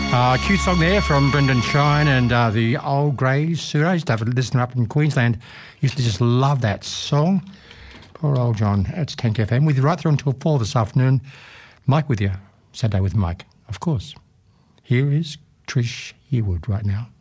Cute song there from Brendan Shine and the Old Grey Suit. I used to have a listener up in Queensland. Used to just love that song. Poor old John. It's Tank FM with you right through until 4 this afternoon. Mike with you. Saturday with Mike, of course. Here is Trish Yearwood right now.